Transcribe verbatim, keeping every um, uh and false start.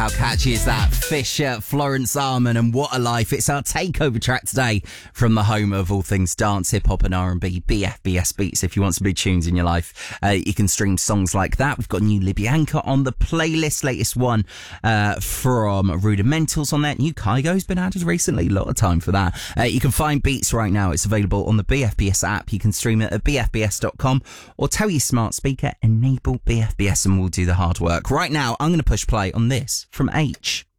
how catchy is that? Fisher, Florence Arman, and What a Life. It's our takeover track today from the home of all things dance, hip-hop and R and B, B F B S Beats. If you want some big tunes in your life, uh, you can stream songs like that. We've got new Libyanka on the playlist, latest one uh, from Rudimentals on that. New Kygo's been added recently, a lot of time for that. Uh, you can find Beats right now. It's available on the B F B S app. You can stream it at b f b s dot com or tell your smart speaker, enable B F B S, and we'll do the hard work. Right now, I'm going to push play on this from H.